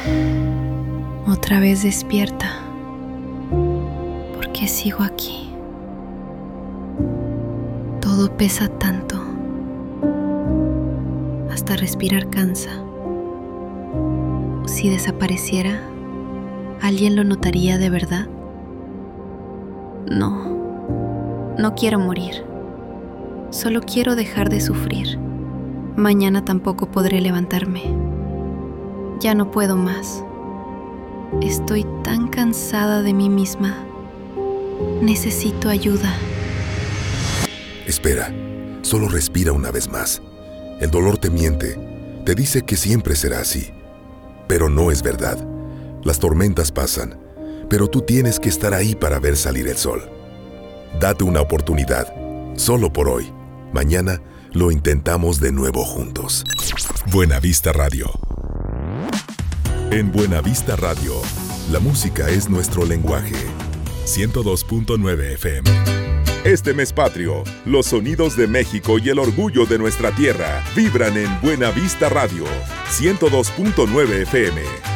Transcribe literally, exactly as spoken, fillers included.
Otra vez despierta. ¿Por qué sigo aquí? Todo pesa tanto. Hasta respirar cansa. Si desapareciera, ¿alguien lo notaría de verdad? No, no quiero morir. Solo quiero dejar de sufrir. Mañana tampoco podré levantarme. Ya no puedo más. Estoy tan cansada de mí misma. Necesito ayuda. Espera, solo respira una vez más. El dolor te miente, te dice que siempre será así. Pero no es verdad. Las tormentas pasan, pero tú tienes que estar ahí para ver salir el sol. Date una oportunidad, solo por hoy. Mañana lo intentamos de nuevo juntos. Buena Vista Radio. En Buena Vista Radio, la música es nuestro lenguaje. ciento dos punto nueve F M. Este mes patrio, los sonidos de México y el orgullo de nuestra tierra vibran en Buena Vista Radio, ciento dos punto nueve F M.